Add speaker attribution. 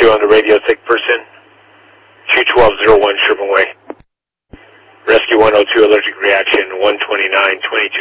Speaker 1: 102 on the radio, sick person. 21201 Sherman Way. Rescue 102, allergic reaction 129, 22